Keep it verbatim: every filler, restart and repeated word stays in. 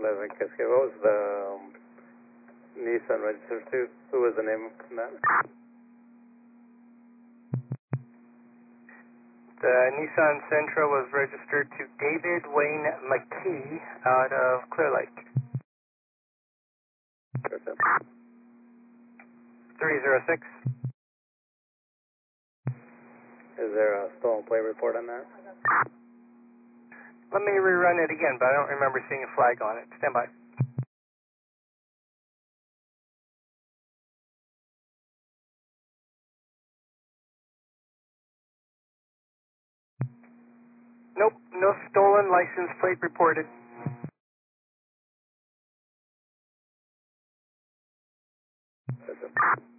eleven Cascade. What was the um, Nissan registered to? Who was the name of that? The Nissan Sentra was registered to David Wayne McKee out of Clear Lake. three zero six. Is there a stolen plate report on that? Let me rerun it again, but I don't remember seeing a flag on it. Stand by. Nope, no stolen license plate reported. That's it.